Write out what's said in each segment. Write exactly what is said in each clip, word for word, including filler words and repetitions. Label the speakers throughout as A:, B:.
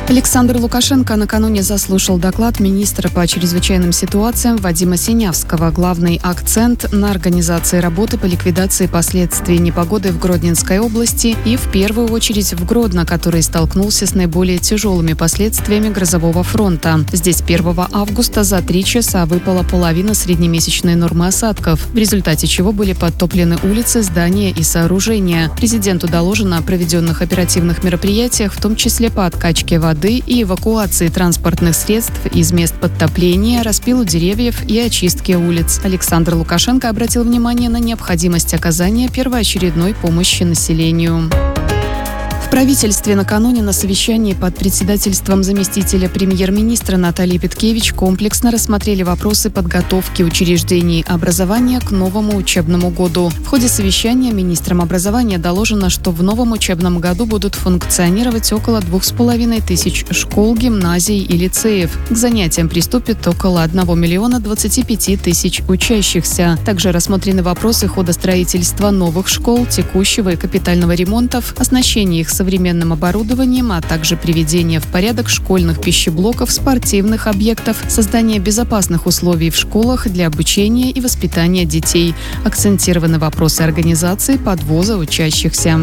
A: Александр Лукашенко накануне заслушал доклад министра по чрезвычайным ситуациям Вадима Синявского. Главный акцент на организации работы по ликвидации последствий непогоды в Гродненской области и в первую очередь в Гродно, который столкнулся с наиболее тяжелыми последствиями грозового фронта. Здесь первого августа за три часа выпала половина среднемесячной нормы осадков, в результате чего были подтоплены улицы, здания и сооружения. Президенту доложено о проведенных оперативных мероприятиях, в том числе по откачке воды и эвакуации транспортных средств из мест подтопления, распилу деревьев и очистке улиц. Александр Лукашенко обратил внимание на необходимость оказания первоочередной помощи населению. В правительстве накануне на совещании под председательством заместителя премьер-министра Натальи Петкевич комплексно рассмотрели вопросы подготовки учреждений образования к новому учебному году. В ходе совещания министром образования доложено, что в новом учебном году будут функционировать около двух с половиной тысяч школ, гимназий и лицеев. К занятиям приступит около одного миллиона двадцати пяти тысяч учащихся. Также рассмотрены вопросы хода строительства новых школ, текущего и капитального ремонтов, оснащения их современным оборудованием, а также приведение в порядок школьных пищеблоков, спортивных объектов, создание безопасных условий в школах для обучения и воспитания детей. Акцентированы вопросы организации подвоза учащихся.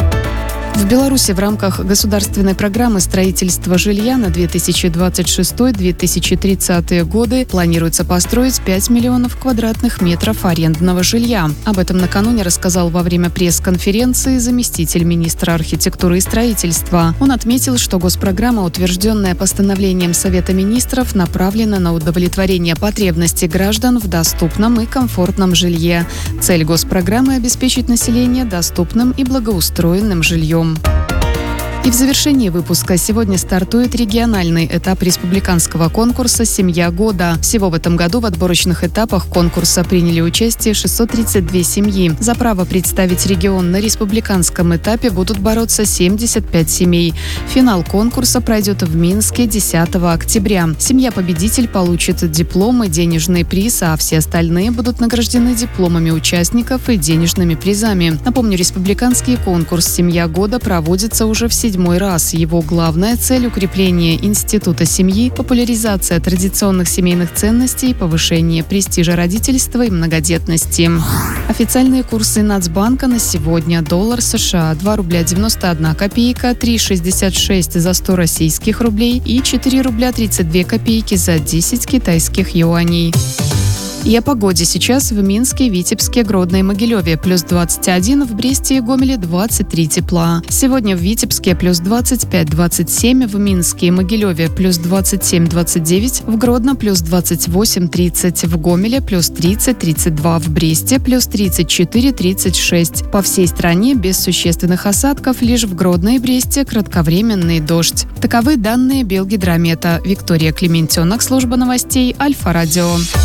A: В Беларуси в рамках государственной программы строительства жилья на две тысячи двадцать шестой — две тысячи тридцатые годы планируется построить пять миллионов квадратных метров арендного жилья. Об этом накануне рассказал во время пресс-конференции заместитель министра архитектуры и строительства. Он отметил, что госпрограмма, утвержденная постановлением Совета министров, направлена на удовлетворение потребностей граждан в доступном и комфортном жилье. Цель госпрограммы – обеспечить население доступным и благоустроенным жильем. И в завершении выпуска сегодня стартует региональный этап республиканского конкурса «Семья года». Всего в этом году в отборочных этапах конкурса приняли участие шестьсот тридцать две семьи. За право представить регион на республиканском этапе будут бороться семьдесят пять семей. Финал конкурса пройдет в Минске десятого октября. Семья-победитель получит диплом и денежный приз, а все остальные будут награждены дипломами участников и денежными призами. Напомню, республиканский конкурс «Семья года» проводится уже в седьмой раз. Его главная цель – укрепление института семьи, популяризация традиционных семейных ценностей, повышение престижа родительства и многодетности. Официальные курсы Нацбанка на сегодня: доллар США два рубля девяносто одна копейка, три шестьдесят шесть за сто российских рублей и четыре рубля тридцать две копейки за десять китайских юаней. И о погоде. Сейчас в Минске, Витебске, Гродно и Могилеве плюс двадцать один, в Бресте и Гомеле двадцать три тепла. Сегодня в Витебске плюс двадцать пять — двадцать семь, в Минске и Могилеве плюс двадцать семь — двадцать девять, в Гродно плюс двадцать восемь — тридцать, в Гомеле плюс тридцать — тридцать два, в Бресте плюс тридцать четыре — тридцать шесть. По всей стране без существенных осадков, лишь в Гродно и Бресте кратковременный дождь. Таковы данные Белгидромета. Виктория Клементенок, служба новостей Альфа-Радио.